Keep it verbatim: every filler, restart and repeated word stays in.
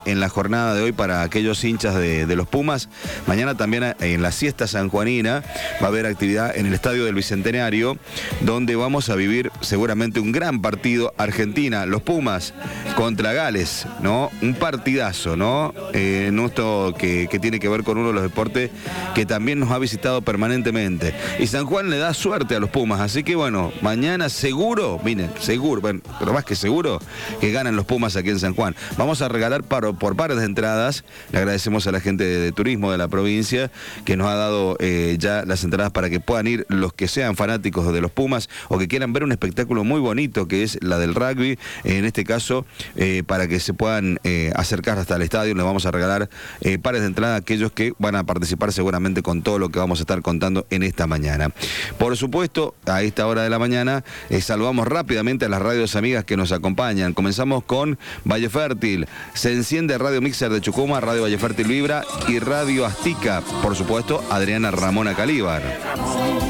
en la jornada de hoy para aquellos hinchas de, de los Pumas. Mañana también en la siesta sanjuanina va a haber actividad en el Estadio del Bicentenario, donde vamos a vivir seguramente un gran partido. Argentina, los Pumas contra Gales, ¿no? Un partidazo, ¿no? Eh, nuestro que, que tiene que ver con uno de los deportes que también nos ha visitado permanentemente. Y San Juan le da suerte a los Pumas, así que bueno, mañana seguro, miren, seguro, bueno, pero más que seguro, que ganan los Pumas aquí en San Juan. Vamos a regalar para por pares de entradas. Le agradecemos a la gente de, de turismo de la provincia que nos ha dado eh, ya las entradas para que puedan ir los que sean fanáticos de los Pumas o que quieran ver un espectáculo muy bonito que es la del rugby, en este caso eh, para que se puedan eh, acercar hasta el estadio. Les vamos a regalar eh, pares de entrada a aquellos que van a participar seguramente con todo lo que vamos a estar contando en esta mañana. Por supuesto, a esta hora de la mañana eh, saludamos rápidamente a las radios amigas que nos acompañan. Comenzamos con Valle Fértil, se enciende Radio Mixer de Chucuma, Radio Valle Fértil Vibra y Radio Aztica, por supuesto, Adriana Ramona Calíbar.